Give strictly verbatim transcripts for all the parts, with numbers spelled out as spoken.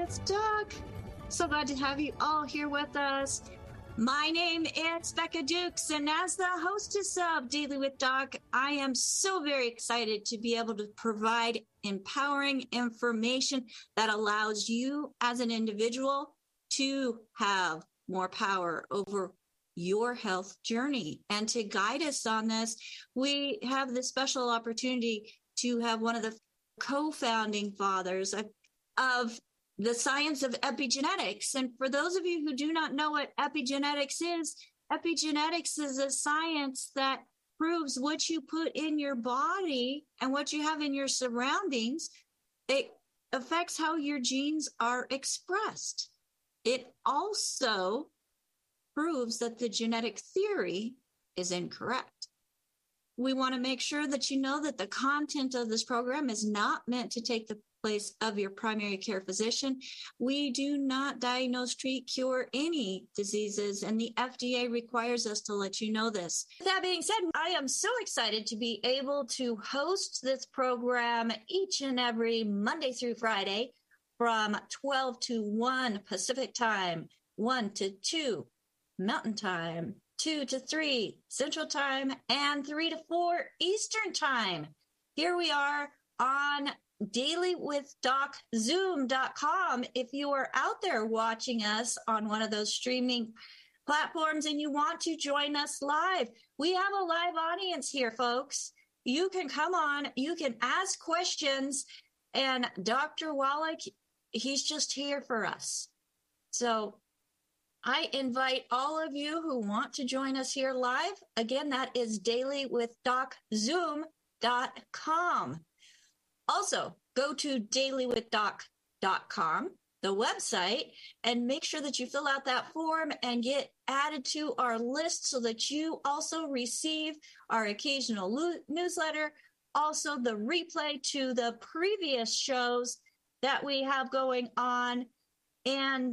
with Doc. So glad to have you all here with us. My name is Becca Dukes, and as the hostess of Daily with Doc, I am so very excited to be able to provide empowering information that allows you as an individual to have more power over your health journey. And to guide us on this, we have the special opportunity to have one of the co-founding fathers of, of the science of epigenetics. And for those of you who do not know what epigenetics is, epigenetics is a science that proves what you put in your body and what you have in your surroundings. It affects how your genes are expressed. It also proves that the genetic theory is incorrect. We want to make sure that you know that the content of this program is not meant to take the place of your primary care physician. We do not diagnose, treat, cure any diseases, and the F D A requires us to let you know this. With that being said, I am so excited to be able to host this program each and every Monday through Friday from twelve to one Pacific time, one to two Mountain Time, two to three Central Time, and three to four Eastern Time. Here we are on daily with doc zoom dot com. If you are out there watching us on one of those streaming platforms and you want to join us live, we have a live audience here, folks. You can come on, you can ask questions, and Doctor Wallach, he's just here for us. So I invite all of you who want to join us here live. Again, that is daily with doc zoom dot com. Also, go to daily with doc dot com, the website, and make sure that you fill out that form and get added to our list so that you also receive our occasional lo- newsletter, also the replay to the previous shows that we have going on, and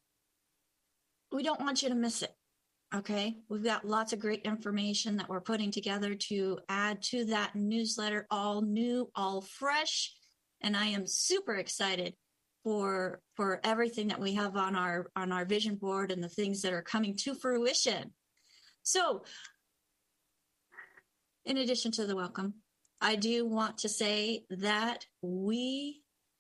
we don't want you to miss it. Okay, we've got lots of great information that we're putting together to add to that newsletter, all new, all fresh. And I am super excited for for everything that we have on our on our vision board and the things that are coming to fruition. So, in addition to the welcome, I do want to say that we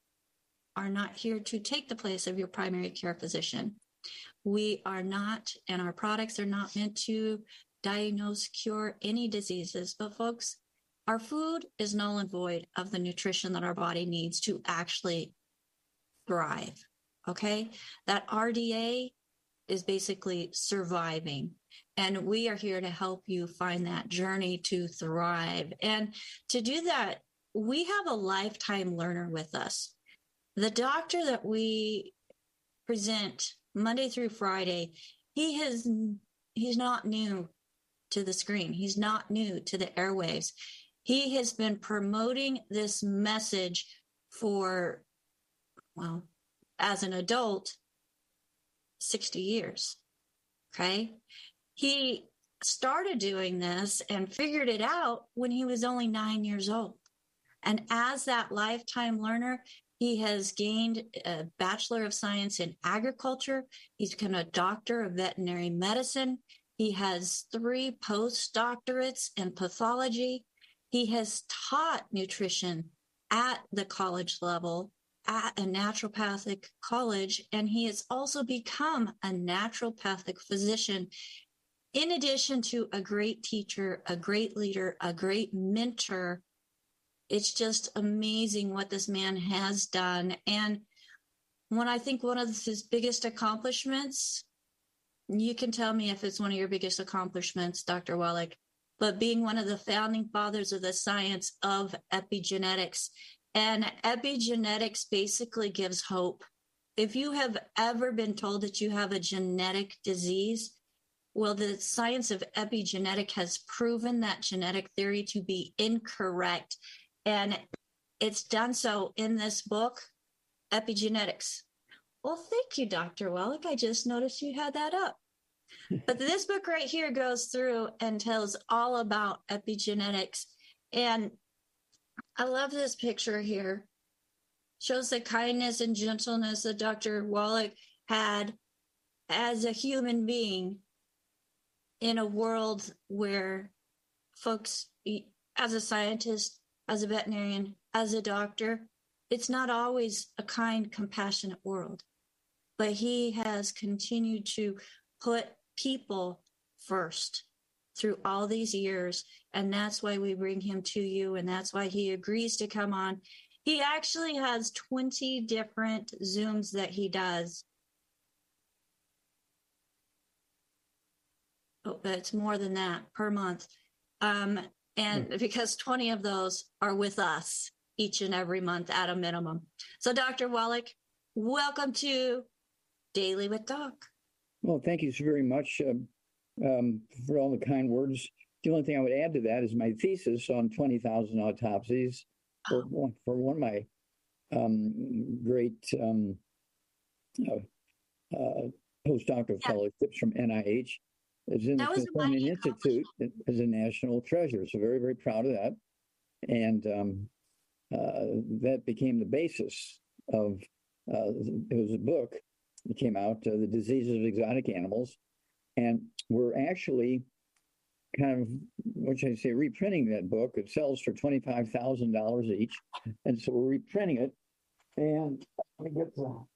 are not here to take the place of your primary care physician. We are not, and our products are not meant to diagnose, cure any diseases. But folks, our food is null and void of the nutrition that our body needs to actually thrive. Okay? That R D A is basically surviving. And we are here to help you find that journey to thrive. And to do that, we have a lifetime learner with us. The doctor that we present Monday through Friday, he has, he's not new to the screen. He's not new to the airwaves. He has been promoting this message for, well, as an adult, sixty years. Okay. He started doing this and figured it out when he was only nine years old. And as that lifetime learner, he has gained a Bachelor of Science in Agriculture. He's become a doctor of veterinary medicine. He has three postdoctorates in pathology. He has taught nutrition at the college level, at a naturopathic college, and he has also become a naturopathic physician, in addition to a great teacher, a great leader, a great mentor. It's just amazing what this man has done. And when I think one of his biggest accomplishments, you can tell me if it's one of your biggest accomplishments, Doctor Wallach, but being one of the founding fathers of the science of epigenetics. And epigenetics basically gives hope. If you have ever been told that you have a genetic disease, well, the science of epigenetic has proven that genetic theory to be incorrect. And it's done so in this book, Epigenetics. Well, thank you, Doctor Wallach. I just noticed you had that up. But this book right here goes through and tells all about epigenetics. And I love this picture here shows the kindness and gentleness that Doctor Wallach had as a human being in a world where folks, as a scientist, as a veterinarian, as a doctor, it's not always a kind, compassionate world. But he has continued to put people first through all these years. And that's why we bring him to you. And that's why he agrees to come on. He actually has twenty different Zooms that he does. Oh, but it's more than that per month. Um, and mm. because twenty of those are with us each and every month at a minimum. So Doctor Wallach, welcome to Daily with Doc. Well, thank you so very much uh, um, for all the kind words. The only thing I would add to that is my thesis on twenty thousand autopsies for, oh. one, for one of my um, great um, uh, uh, postdoctoral yeah. fellowships from N I H. Is in that the Smithsonian Institute as a national treasure. So very, very proud of that. And um, uh, that became the basis of, uh, it was a book that came out, uh, The Diseases of Exotic Animals. And we're actually kind of, what should I say, reprinting that book. It sells for twenty-five thousand dollars each. And so we're reprinting it. And let me get the...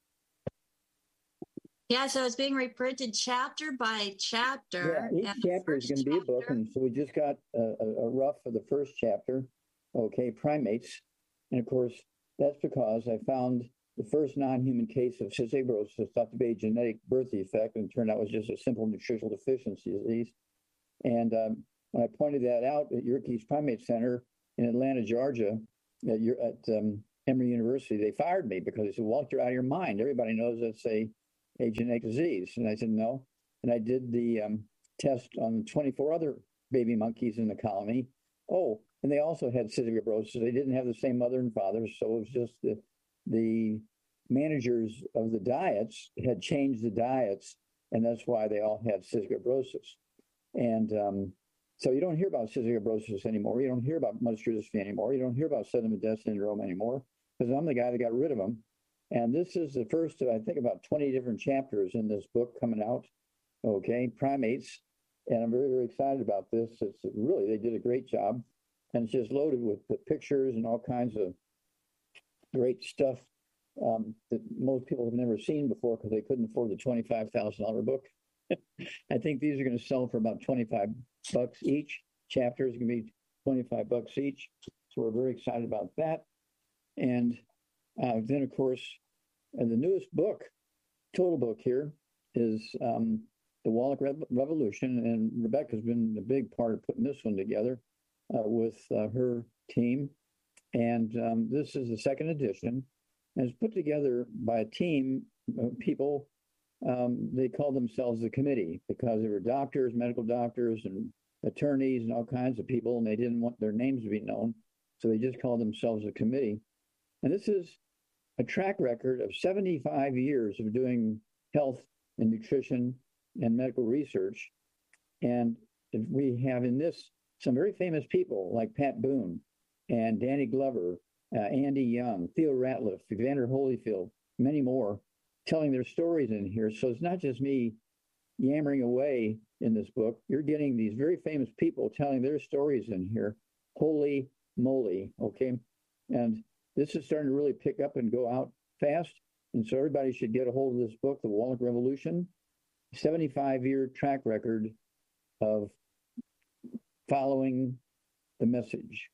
Yeah, so it's being reprinted chapter by chapter. Yeah, each chapter is going to be a book, and so we just got a, a, a rough of the first chapter, okay, primates. And of course, that's because I found the first non-human case of cystic fibrosis thought to be a genetic birth defect, and it turned out it was just a simple nutritional deficiency disease. And um, when I pointed that out at Yerkes Primate Center in Atlanta, Georgia, at, at um, Emory University, they fired me because they said, Walt, you're out of your mind. Everybody knows that's a a genetic disease. And I said, no. And I did the um, test on twenty-four other baby monkeys in the colony. Oh, and they also had cystic fibrosis. They didn't have the same mother and father. So it was just the, the managers of the diets had changed the diets. And that's why they all had cystic fibrosis. And um, so you don't hear about cystic fibrosis anymore. You don't hear about muscular dystrophy anymore. You don't hear about sudden death syndrome anymore, because I'm the guy that got rid of them. And this is the first of, I think, about twenty different chapters in this book coming out, okay, primates. And I'm very, very excited about this. It's really, they did a great job. And it's just loaded with pictures and all kinds of great stuff um, that most people have never seen before because they couldn't afford the twenty-five thousand dollars book. I think these are going to sell for about twenty-five bucks each. Chapter is going to be twenty-five bucks each. So we're very excited about that. And Uh, then, of course, uh, the newest book, total book here, is um, The Wallach Re- Revolution. And Rebecca's been a big part of putting this one together uh, with uh, her team. And um, this is the second edition. And it's put together by a team of people. Um, they called themselves the committee because they were doctors, medical doctors, and attorneys, and all kinds of people. And they didn't want their names to be known. So they just called themselves a committee. And this is a track record of seventy-five years of doing health and nutrition and medical research. And we have in this some very famous people like Pat Boone and Danny Glover, uh, Andy Young, Theo Ratliff, Evander Holyfield, many more, telling their stories in here. So it's not just me yammering away in this book. You're getting these very famous people telling their stories in here. Holy moly, okay? And this is starting to really pick up and go out fast. And so everybody should get a hold of this book, The Wallach Revolution, seventy-five-year track record of following the message.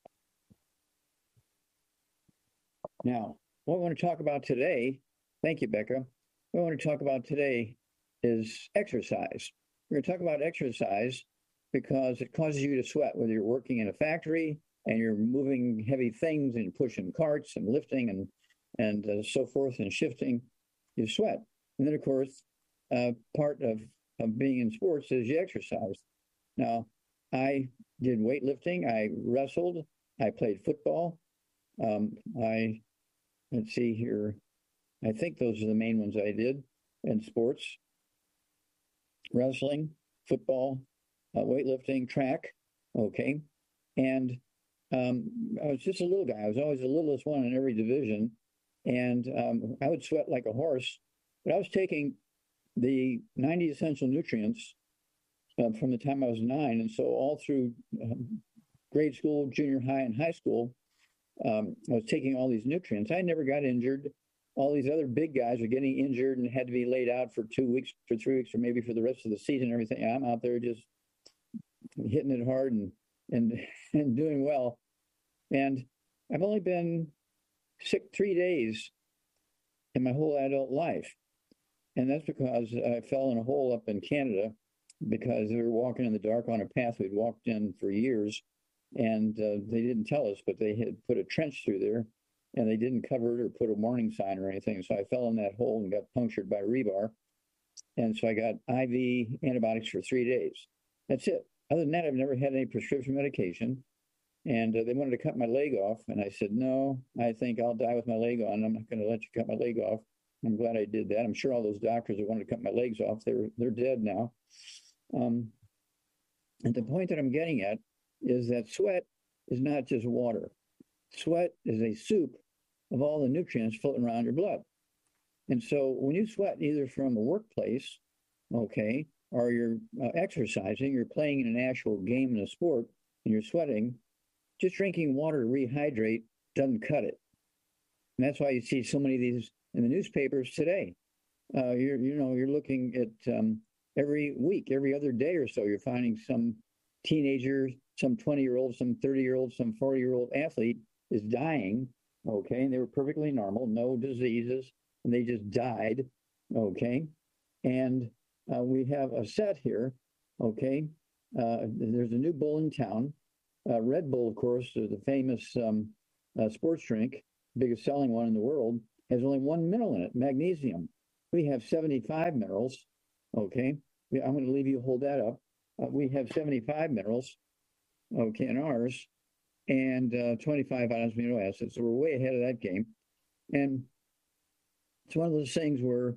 Now, what we want to talk about today, thank you, Becca. What we want to talk about today is exercise. We're going to talk about exercise because it causes you to sweat, whether you're working in a factory and you're moving heavy things and pushing carts and lifting and and uh, so forth and shifting, you sweat. And then, of course, uh, part of, of being in sports is you exercise. Now, I did weightlifting. I wrestled. I played football. Um, I, let's see here. I think those are the main ones I did in sports. Wrestling, football, uh, weightlifting, track. Okay. And um, I was just a little guy. I was always the littlest one in every division. And um, I would sweat like a horse. But I was taking the ninety essential nutrients uh, from the time I was nine. And so all through um, grade school, junior high, and high school, um, I was taking all these nutrients. I never got injured. All these other big guys were getting injured and had to be laid out for two weeks, for three weeks, or maybe for the rest of the season and everything. I'm out there just hitting it hard and and and doing well. And I've only been sick three days in my whole adult life. And that's because I fell in a hole up in Canada because we were walking in the dark on a path we'd walked in for years. And uh, they didn't tell us, but they had put a trench through there and they didn't cover it or put a warning sign or anything. So I fell in that hole and got punctured by rebar. And so I got I V antibiotics for three days. That's it. Other than that, I've never had any prescription medication. And uh, they wanted to cut my leg off. And I said, no, I think I'll die with my leg on. I'm not going to let you cut my leg off. I'm glad I did that. I'm sure all those doctors that wanted to cut my legs off, they're, they're dead now. Um, and the point that I'm getting at is that sweat is not just water. Sweat is a soup of all the nutrients floating around your blood. And so when you sweat either from a workplace, okay, or you're uh, exercising, you're playing in an actual game in a sport, and you're sweating, just drinking water to rehydrate doesn't cut it. And that's why you see so many of these in the newspapers today. Uh, you're, you know, you're looking at um, every week, every other day or so, you're finding some teenager, some twenty-year-old, some thirty-year-old, some forty-year-old athlete is dying, okay, and they were perfectly normal, no diseases, and they just died, okay? And uh, we have a set here, okay? Uh, there's a new bull in town. Uh, Red Bull, of course, is the famous um, uh, sports drink, biggest selling one in the world, has only one mineral in it, magnesium. We have seventy-five minerals, okay? I'm going to leave you hold that up. Uh, we have seventy-five minerals, okay, in ours, and uh, twenty-five amino acids. So we're way ahead of that game. And it's one of those things where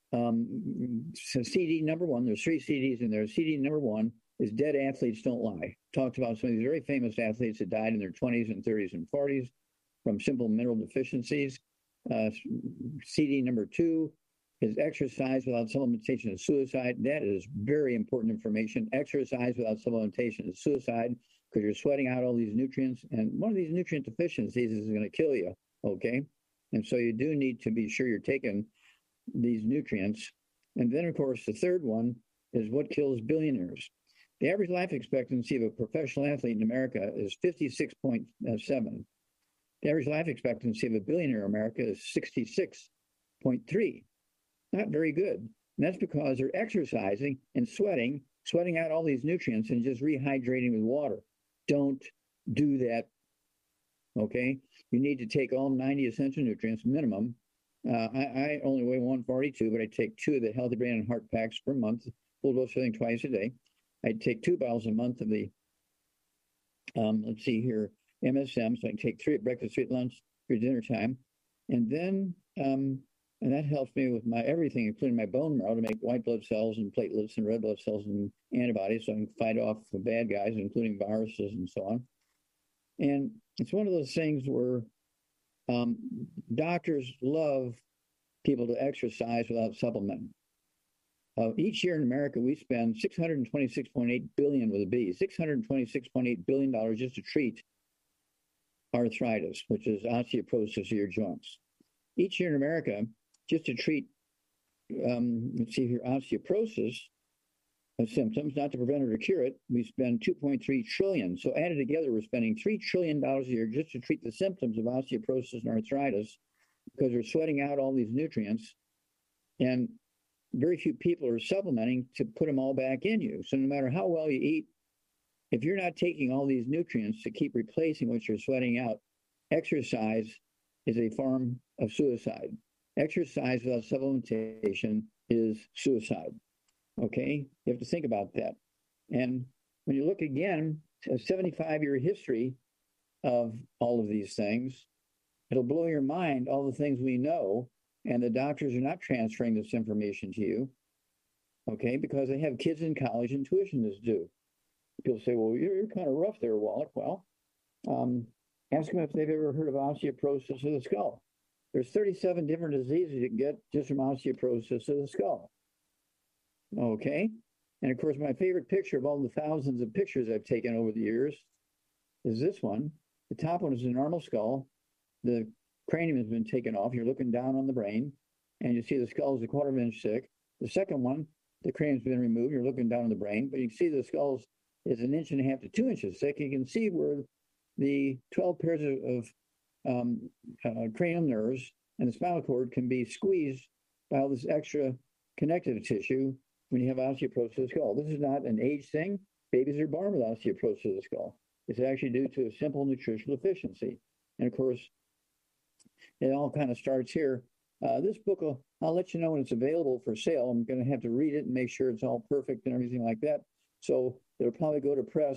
um, so C D number one, there's three C Ds in there. C D number one is dead athletes don't lie. Talked about some of these very famous athletes that died in their twenties and thirties and forties from simple mineral deficiencies. Uh, C D number two is exercise without supplementation is suicide. That is very important information. Exercise without supplementation is suicide because you're sweating out all these nutrients. And one of these nutrient deficiencies is going to kill you, okay? And so you do need to be sure you're taking these nutrients. And then, of course, the third one is what kills billionaires. The average life expectancy of a professional athlete in America is fifty-six point seven. The average life expectancy of a billionaire in America is sixty-six point three. Not very good. And that's because they're exercising and sweating, sweating out all these nutrients and just rehydrating with water. Don't do that, okay? You need to take all ninety essential nutrients minimum. Uh, I, I only weigh one forty-two, but I take two of the Healthy Brain and Heart packs per month, full dose filling twice a day. I take two bottles a month of the, um, let's see here, M S M, so I can take three at breakfast, three at lunch, three at dinner time. And then, um, and that helps me with my everything, including my bone marrow, to make white blood cells and platelets and red blood cells and antibodies so I can fight off the bad guys, including viruses and so on. And it's one of those things where um, doctors love people to exercise without supplementing. Uh, each year in America, we spend six hundred twenty-six point eight billion dollars with a B, six hundred twenty-six point eight billion dollars just to treat arthritis, which is osteoporosis of your joints. Each year in America, just to treat, um, let's see here, osteoporosis of symptoms, not to prevent or to cure it, we spend two point three trillion dollars. So added together, we're spending three trillion dollars a year just to treat the symptoms of osteoporosis and arthritis because we're sweating out all these nutrients. And very few people are supplementing to put them all back in you. So no matter how well you eat, if you're not taking all these nutrients to keep replacing what you're sweating out, exercise is a form of suicide. Exercise without supplementation is suicide. Okay? You have to think about that. And when you look again, a seventy-five year history of all of these things, it'll blow your mind, all the things we know, and the doctors are not transferring this information to you, okay, because they have kids in college and tuition is due. People say, well, you're, you're kind of rough there, Wallach. Well, Um, ask them if they've ever heard of osteoporosis of the skull. There's thirty-seven different diseases you can get just from osteoporosis of the skull. Okay. And of course, my favorite picture of all the thousands of pictures I've taken over the years is this one. The top one is a normal skull. The cranium has been taken off. You're looking down on the brain, and you see the skull is a quarter of an inch thick. The second one, the cranium's been removed. You're looking down on the brain, but you can see the skull is an inch and a half to two inches thick. You can see where the twelve pairs of, of um, uh, cranial nerves and the spinal cord can be squeezed by all this extra connective tissue when you have osteoporosis of the skull. This is not an age thing. Babies are born with osteoporosis of the skull. It's actually due to a simple nutritional deficiency. And of course, it all kind of starts here. Uh, this book, will, I'll let you know when it's available for sale. I'm going to have to read it and make sure it's all perfect and everything like that. So it'll probably go to press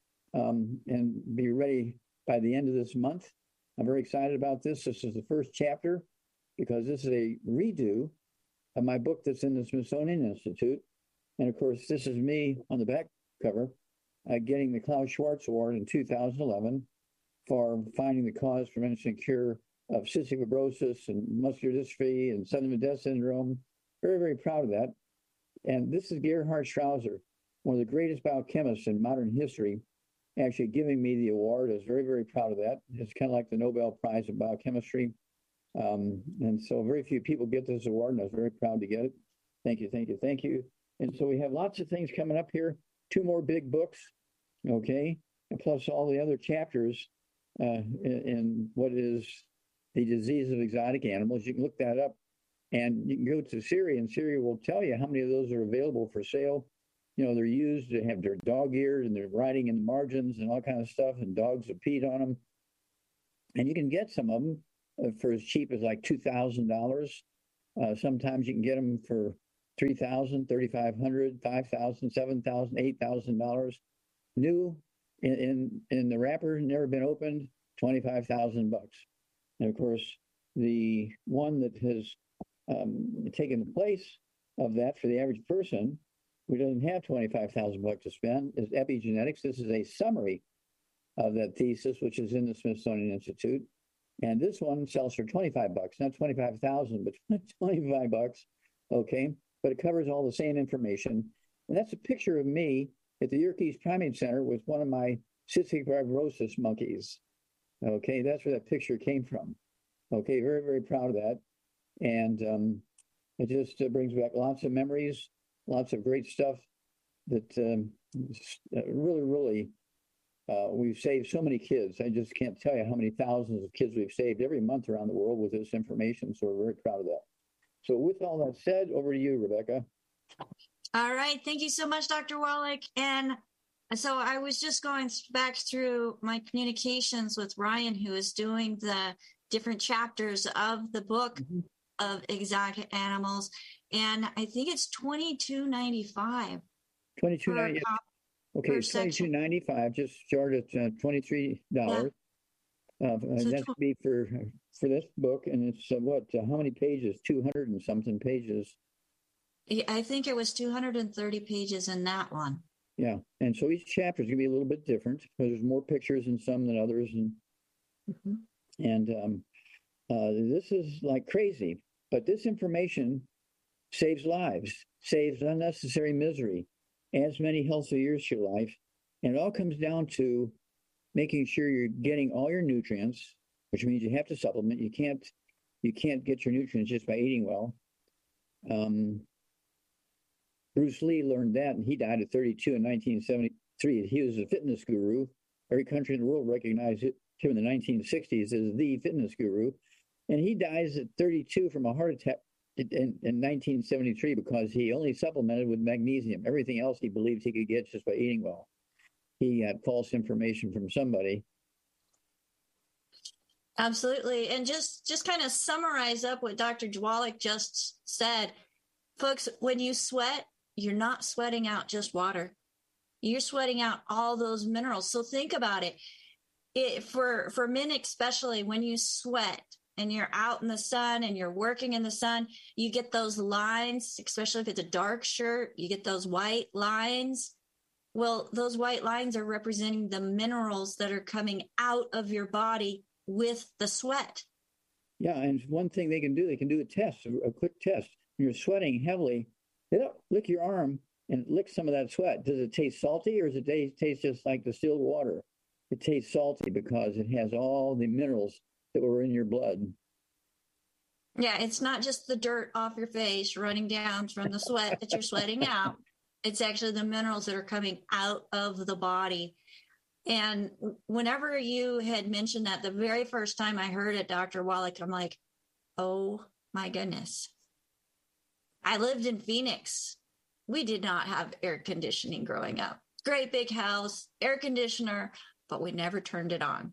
um, and be ready by the end of this month. I'm very excited about this. This is the first chapter because this is a redo of my book that's in the Smithsonian Institute. And of course, this is me on the back cover uh, getting the Klaus Schwarz Award in two thousand eleven for finding the cause, prevention, and cure of cystic fibrosis and muscular dystrophy and sudden death syndrome. Very, very proud of that. And this is Gerhard Strauser, one of the greatest biochemists in modern history, actually giving me the award. I was very, very proud of that. It's kind of like the Nobel Prize in Biochemistry. Um, and so very few people get this award, and I was very proud to get it. Thank you, thank you, thank you. And so we have lots of things coming up here. Two more big books, okay? And plus all the other chapters uh, in, in what is the disease of exotic animals. You can look that up, and you can go to Siri, and Siri will tell you how many of those are available for sale. You know, they're used to have their dog ears, and they're writing in the margins and all kind of stuff, and dogs have peed on them. And you can get some of them uh, for as cheap as like two thousand dollars. Uh, sometimes you can get them for three thousand dollars, thirty-five hundred dollars, five thousand dollars, seven thousand dollars, eight thousand dollars. New in, in, in the wrapper, never been opened, twenty-five thousand bucks. And of course, the one that has um, taken the place of that for the average person who doesn't have twenty-five thousand bucks to spend is epigenetics. This is a summary of that thesis, which is in the Smithsonian Institute. And this one sells for twenty-five bucks, not twenty-five thousand, but twenty-five bucks. Okay. But it covers all the same information. And that's a picture of me at the Yerkes Primate Center with one of my cystic fibrosis monkeys. Okay. That's where that picture came from. Okay. Very, very proud of that. And um, it just uh, brings back lots of memories, lots of great stuff that um, really, really, uh, we've saved so many kids. I just can't tell you how many thousands of kids we've saved every month around the world with this information. So we're very proud of that. So with all that said, over to you, Rebecca. All right. Thank you so much, Doctor Wallach. And so I was just going back through my communications with Ryan, who is doing the different chapters of the book mm-hmm. of exotic animals. And I think it's twenty-two ninety-five. twenty-two ninety-five. Okay, it's twenty-two ninety-five, just short of uh, twenty-three dollars. Yeah. Uh, so that's tw- be for for this book, and it's uh, what? Uh, how many pages? Two hundred and something pages. I think it was two hundred thirty pages in that one. Yeah, and so each chapter is going to be a little bit different because there's more pictures in some than others, and mm-hmm. and um, uh, this is like crazy. But this information saves lives, saves unnecessary misery, adds many healthy years to your life, and it all comes down to making sure you're getting all your nutrients, which means you have to supplement. You can't, you can't get your nutrients just by eating well. Um, Bruce Lee learned that, and he died at thirty-two in nineteen seventy-three. He was a fitness guru. Every country in the world recognized him in the nineteen sixties as the fitness guru. And he dies at thirty-two from a heart attack in, in nineteen seventy-three because he only supplemented with magnesium. Everything else he believed he could get just by eating well. He had false information from somebody. Absolutely. And just, just kind of summarize up what Doctor Wallach just said. Folks, when you sweat, you're not sweating out just water. You're sweating out all those minerals. So think about it. It for, for men especially, when you sweat and you're out in the sun and you're working in the sun, you get those lines, especially if it's a dark shirt, you get those white lines. Well, those white lines are representing the minerals that are coming out of your body with the sweat. Yeah, and one thing they can do, they can do a test, a, a quick test. When you're sweating heavily, they don't lick your arm and lick some of that sweat. Does it taste salty, or does it taste, taste just like distilled water? It tastes salty because it has all the minerals that were in your blood. Yeah, it's not just the dirt off your face running down from the sweat that you're sweating out. It's actually the minerals that are coming out of the body. And whenever you had mentioned that, the very first time I heard it, Doctor Wallach, I'm like, oh my goodness. I lived in Phoenix. We did not have air conditioning growing up. Great big house, air conditioner, but we never turned it on.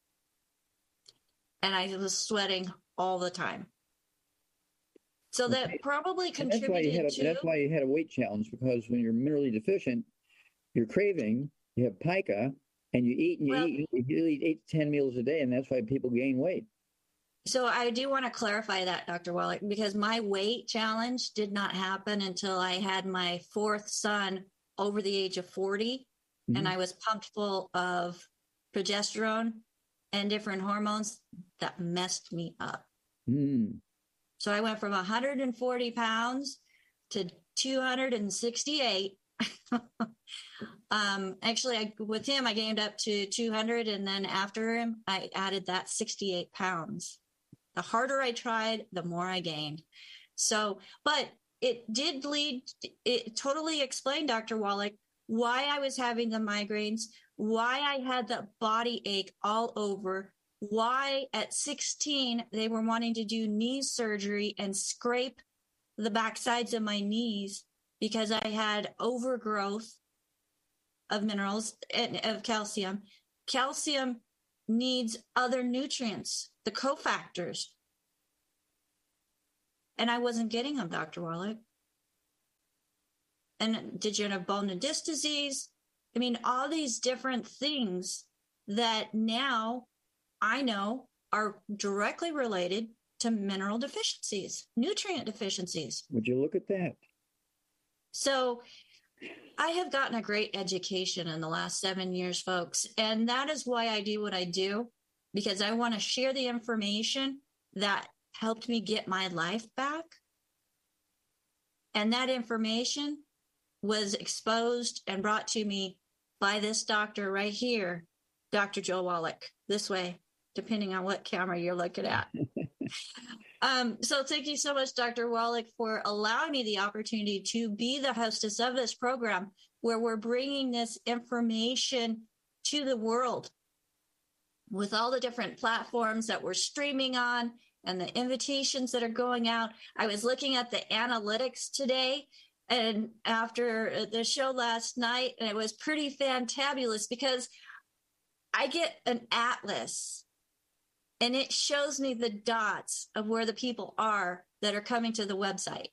And I was sweating all the time. So that okay. probably contributed that's why you had a, to... That's why you had a weight challenge, because when you're minerally deficient, you're craving, you have pica, and you eat and you well, eat, you eat eight to ten meals a day, and that's why people gain weight. So I do want to clarify that, Doctor Wallach, because my weight challenge did not happen until I had my fourth son over the age of forty, mm-hmm. and I was pumped full of progesterone and different hormones that messed me up. Mm. So I went from one hundred forty pounds to two hundred sixty-eight. um, actually, I, with him, I gained up to two hundred. And then after him, I added that sixty-eight pounds. The harder I tried, the more I gained. So, but it did lead, it totally explained, Doctor Wallach, why I was having the migraines, why I had the body ache all over, why at sixteen they were wanting to do knee surgery and scrape the backsides of my knees because I had overgrowth of minerals and of calcium. Calcium needs other nutrients, the cofactors. And I wasn't getting them, Doctor Wallach. And degenerative bone and disc disease. I mean, all these different things that now I know are directly related to mineral deficiencies, nutrient deficiencies. Would you look at that? So I have gotten a great education in the last seven years, folks. And that is why I do what I do, because I want to share the information that helped me get my life back. And that information was exposed and brought to me by this doctor right here, Doctor Joe Wallach, this way, depending on what camera you're looking at. um, so thank you so much, Doctor Wallach, for allowing me the opportunity to be the hostess of this program, where we're bringing this information to the world with all the different platforms that we're streaming on and the invitations that are going out. I was looking at the analytics today and after the show last night, and it was pretty fantabulous because I get an atlas and it shows me the dots of where the people are that are coming to the website.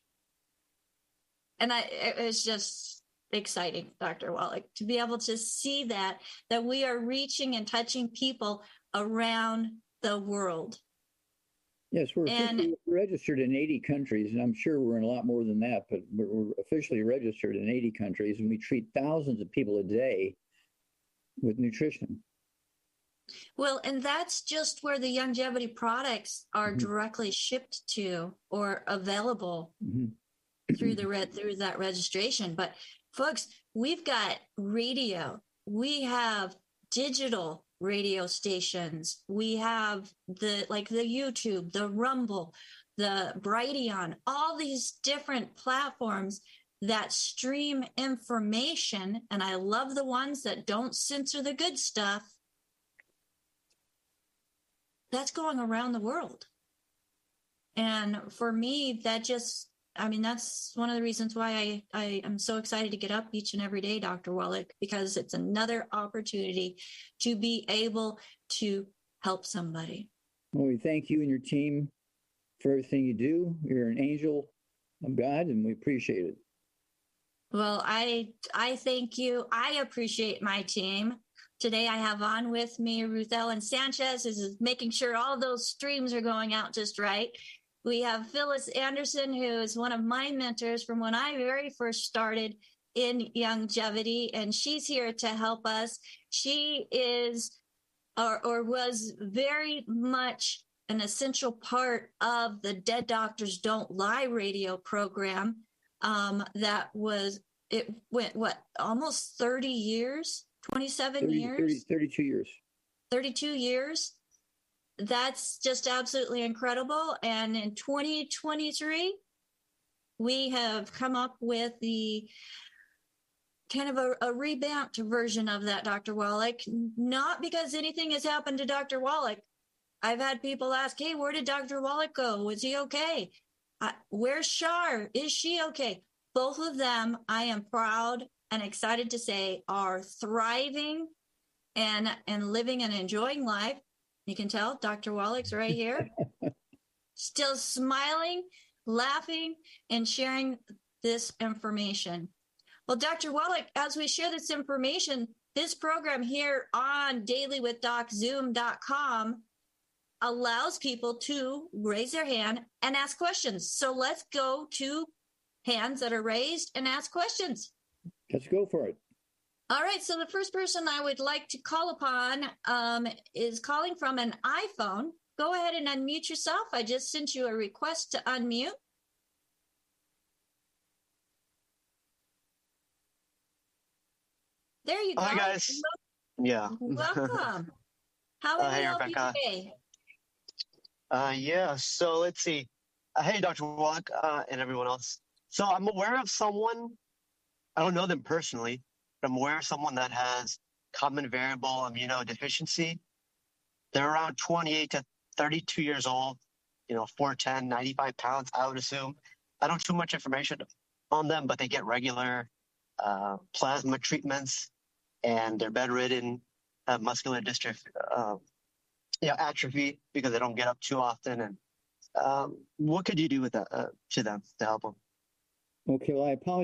And I, it was just exciting, Doctor Wallach, to be able to see that, that we are reaching and touching people around the world. Yes, we're and, officially registered in eighty countries, and I'm sure we're in a lot more than that, but we're, we're officially registered in eighty countries, and we treat thousands of people a day with nutrition. Well, and that's just where the longevity products are mm-hmm. directly shipped to or available mm-hmm. through the red through that registration. But folks, we've got radio, we have digital radio stations, we have the like the YouTube, the Rumble, the Brighteon, all these different platforms that stream information. And I love the ones that don't censor the good stuff. That's going around the world. And for me, that just, I mean, that's one of the reasons why I, I am so excited to get up each and every day, Doctor Wallach, because it's another opportunity to be able to help somebody. Well, we thank you and your team for everything you do. You're an angel of God, and we appreciate it. Well, I I thank you. I appreciate my team. Today I have on with me Ruth Ellen Sanchez, who is making sure all those streams are going out just right. We have Phyllis Anderson, who is one of my mentors from when I very first started in longevity, and she's here to help us. She is or, or was very much an essential part of the Dead Doctors Don't Lie radio program um, that was, it went, what, almost thirty years, twenty-seven thirty, years? thirty, thirty-two years. thirty-two years. That's just absolutely incredible. And in twenty twenty-three, we have come up with the kind of a, a revamped version of that, Doctor Wallach. Not because anything has happened to Doctor Wallach. I've had people ask, hey, where did Doctor Wallach go? Was he okay? Uh, where's Shar? Is she okay? Both of them, I am proud and excited to say, are thriving and, and living and enjoying life. You can tell Doctor Wallach's right here, still smiling, laughing, and sharing this information. Well, Doctor Wallach, as we share this information, this program here on daily with doc zoom dot com allows people to raise their hand and ask questions. So let's go to hands that are raised and ask questions. Let's go for it. All right. So the first person I would like to call upon um, is calling from an iPhone. Go ahead and unmute yourself. I just sent you a request to unmute. There you go. Hi, guys. Yeah. Welcome. How Uh, are hey, we help you Rebecca. today? Uh, yeah, so let's see. Uh, hey, Doctor Wallach uh, and everyone else. So I'm aware of someone, I don't know them personally, but I'm aware of someone that has common variable immunodeficiency. They're around twenty-eight to thirty-two years old, you know, four ten, ninety-five pounds, I would assume. I don't have too much information on them, but they get regular uh, plasma treatments, and they're bedridden, have muscular dystrophy, uh, you know, atrophy because they don't get up too often. And um, what could you do with that uh, to them to help them? Okay, well, I apologize.